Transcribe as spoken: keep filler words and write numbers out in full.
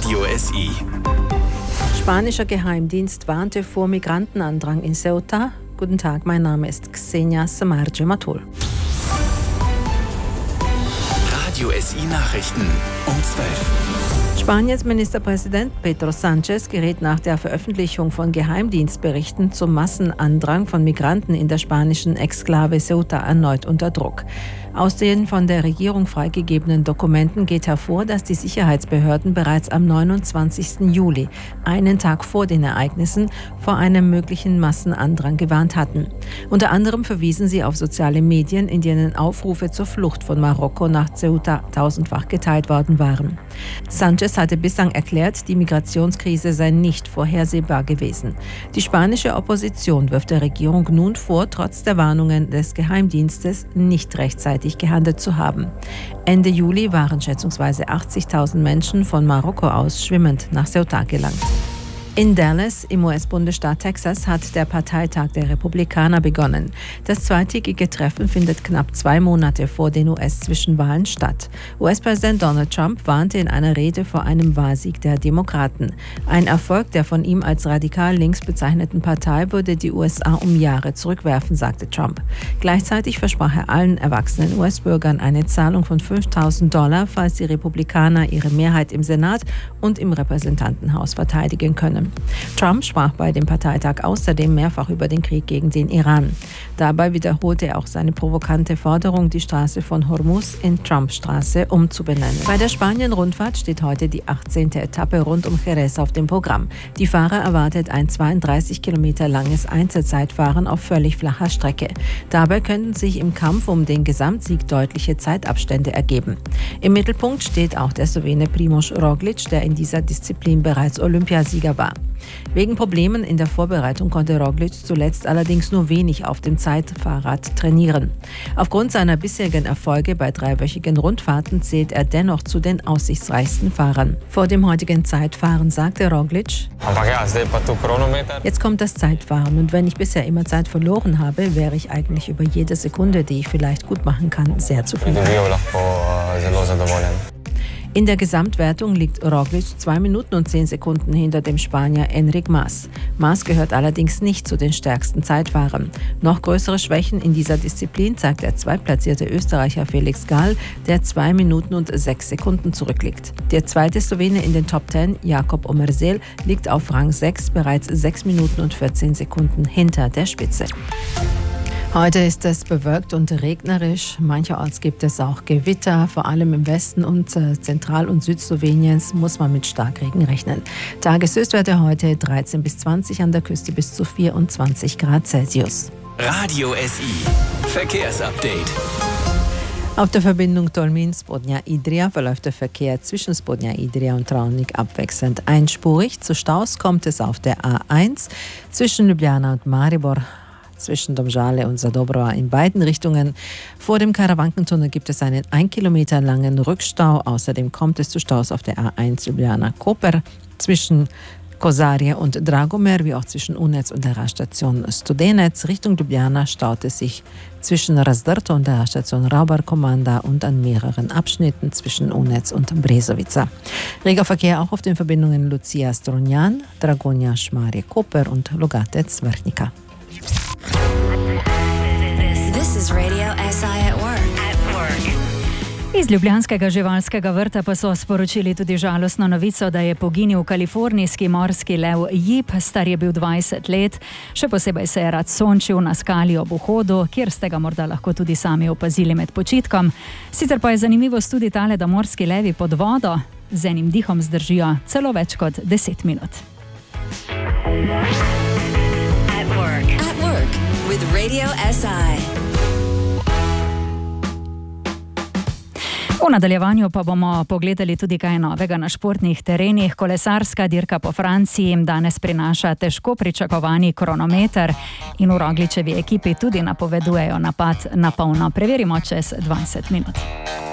Radio S I. Spanischer Geheimdienst warnte vor Migrantenandrang in Ceuta. Guten Tag, mein Name ist Xenia Samarje Matul. Radio S I Nachrichten um zwölf. Spaniens Ministerpräsident Pedro Sánchez gerät nach der Veröffentlichung von Geheimdienstberichten zum Massenandrang von Migranten in der spanischen Exklave Ceuta erneut unter Druck. Aus den von der Regierung freigegebenen Dokumenten geht hervor, dass die Sicherheitsbehörden bereits am neunundzwanzigsten Juli, einen Tag vor den Ereignissen, vor einem möglichen Massenandrang gewarnt hatten. Unter anderem verwiesen sie auf soziale Medien, in denen Aufrufe zur Flucht von Marokko nach Ceuta tausendfach geteilt worden waren. Sánchez hatte bislang erklärt, die Migrationskrise sei nicht vorhersehbar gewesen. Die spanische Opposition wirft der Regierung nun vor, trotz der Warnungen des Geheimdienstes nicht rechtzeitig gehandelt zu haben. Ende Juli waren schätzungsweise achtzigtausend Menschen von Marokko aus schwimmend nach Ceuta gelangt. In Dallas, im U S-Bundesstaat Texas, hat der Parteitag der Republikaner begonnen. Das zweitägige Treffen findet knapp zwei Monate vor den U S-Zwischenwahlen statt. U S-Präsident Donald Trump warnte in einer Rede vor einem Wahlsieg der Demokraten. Ein Erfolg der von ihm als radikal links bezeichneten Partei würde die U S A um Jahre zurückwerfen, sagte Trump. Gleichzeitig versprach er allen erwachsenen U S-Bürgern eine Zahlung von fünftausend Dollar, falls die Republikaner ihre Mehrheit im Senat und im Repräsentantenhaus verteidigen können. Trump sprach bei dem Parteitag außerdem mehrfach über den Krieg gegen den Iran. Dabei wiederholte er auch seine provokante Forderung, die Straße von Hormuz in Trump-Straße umzubenennen. Bei der Spanien-Rundfahrt steht heute die achtzehnte Etappe rund um Jerez auf dem Programm. Die Fahrer erwartet ein zweiunddreißig Kilometer langes Einzelzeitfahren auf völlig flacher Strecke. Dabei könnten sich im Kampf um den Gesamtsieg deutliche Zeitabstände ergeben. Im Mittelpunkt steht auch der Slowene Primož Roglič, der in dieser Disziplin bereits Olympiasieger war. Wegen Problemen in der Vorbereitung konnte Roglič zuletzt allerdings nur wenig auf dem Zeitfahrrad trainieren. Aufgrund seiner bisherigen Erfolge bei dreiwöchigen Rundfahrten zählt er dennoch zu den aussichtsreichsten Fahrern. Vor dem heutigen Zeitfahren sagte Roglič: Jetzt kommt das Zeitfahren und wenn ich bisher immer Zeit verloren habe, wäre ich eigentlich über jede Sekunde, die ich vielleicht gut machen kann, sehr zufrieden. In der Gesamtwertung liegt Roglič zwei Minuten und zehn Sekunden hinter dem Spanier Enric Mas. Mas gehört allerdings nicht zu den stärksten Zeitfahrern. Noch größere Schwächen in dieser Disziplin zeigt der zweitplatzierte Österreicher Felix Gall, der zwei Minuten und sechs Sekunden zurückliegt. Der zweite Slowene in den Top zehn, Jakob Omersel, liegt auf Rang sechs bereits sechs Minuten und vierzehn Sekunden hinter der Spitze. Heute ist es bewölkt und regnerisch. Mancherorts gibt es auch Gewitter. Vor allem im Westen und äh, Zentral- und Südsloweniens muss man mit Starkregen rechnen. Tageshöchstwerte heute dreizehn bis zwanzig, an der Küste bis zu vierundzwanzig Grad Celsius. Radio S I Verkehrsupdate. Auf der Verbindung Tolmin-Spodnja-Idrija verläuft der Verkehr zwischen Spodnja-Idrija und Travnik abwechselnd einspurig. Zu Staus kommt es auf der A eins zwischen Ljubljana und Maribor, zwischen Domžale und Zadobrowa in beiden Richtungen. Vor dem Karawankentunnel gibt es einen ein Kilometer langen Rückstau. Außerdem kommt es zu Staus auf der A eins Ljubljana-Koper zwischen Kozarje und Dragomer, wie auch zwischen Unec und der Raststation Studenec. Richtung Ljubljana staut es sich zwischen Razdrto und der Raststation Raubar-Komanda und an mehreren Abschnitten zwischen Unec und Brezovica. Reger Verkehr auch auf den Verbindungen Lucia-Strunjan, Dragonja-Šmarje-Koper und Logatec-Vrhnika. This is Radio S I at work. At work. Iz ljubljanskega živalskega vrta pa so sporočili tudi žalostno novico, da je poginil kalifornijski morski lev Jip, star je bil dvajset let. Še posebej se je rad sončil na skali ob vhodu, kjer ste ga morda lahko tudi sami opazili med počitkom. Sicer pa je zanimivost tudi tale, da morski levi pod vodo z enim dihom zdržijo celo več kot deset minut. At work. At work with Radio S I. V nadaljevanju pa bomo pogledali tudi kaj novega na športnih terenih. Kolesarska dirka po Franciji jim danes prinaša težko pričakovani kronometer in v Rogličevi ekipi tudi napovedujejo napad na polno. Preverimo čez dvajset minut.